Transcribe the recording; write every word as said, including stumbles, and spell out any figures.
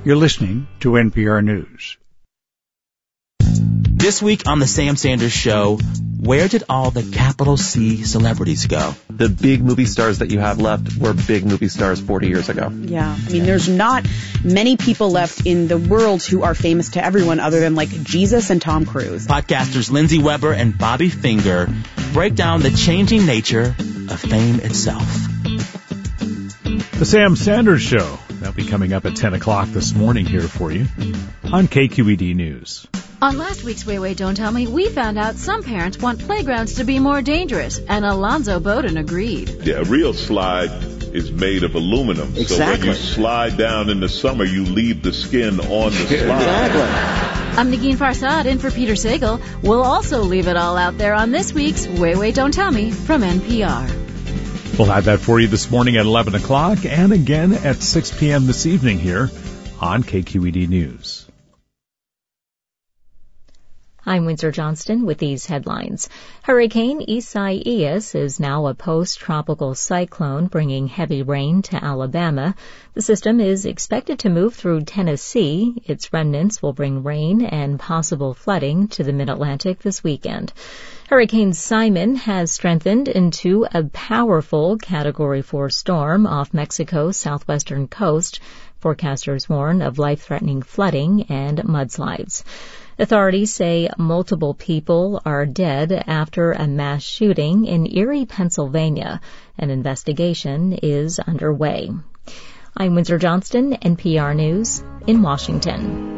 You're listening to N P R News. This week on the Sam Sanders Show, where did all the capital C celebrities go? The big movie stars that you have left were big movie stars forty years ago. Yeah, I mean, there's not many people left in the world who are famous to everyone other than, like, Jesus and Tom Cruise. Podcasters Lindsay Weber and Bobby Finger break down the changing nature of fame itself. The Sam Sanders Show. That'll be coming up at ten o'clock this morning here for you on K Q E D News. On last week's Wait, Wait, Don't Tell Me, we found out some parents want playgrounds to be more dangerous, and Alonzo Bowden agreed. Yeah, a real slide is made of aluminum. Exactly. So when you slide down in the summer, you leave the skin on the slide. Exactly. I'm Negin Farsad, in for Peter Sagal. We'll also leave it all out there on this week's Wait, Wait, Don't Tell Me from N P R. We'll have that for you this morning at eleven o'clock and again at six p.m. this evening here on K Q E D News. I'm Windsor Johnston with these headlines. Hurricane Isaias is now a post-tropical cyclone bringing heavy rain to Alabama. The system is expected to move through Tennessee. Its remnants will bring rain and possible flooding to the mid-Atlantic this weekend. Hurricane Simon has strengthened into a powerful Category four storm off Mexico's southwestern coast. Forecasters warn of life-threatening flooding and mudslides. Authorities say multiple people are dead after a mass shooting in Erie, Pennsylvania. An investigation is underway. I'm Windsor Johnston, N P R News in Washington.